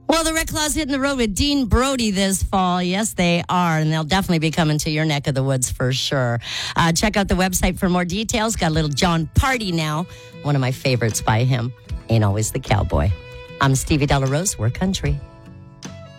Well, the Red Claws hitting the road with Dean Brody this fall. Yes, they are. And they'll definitely be coming to your neck of the woods for sure. Check out the website for more details. Got a little John Party now. One of my favorites by him. Ain't Always the Cowboy. I'm Stevie Della Rose. We're country.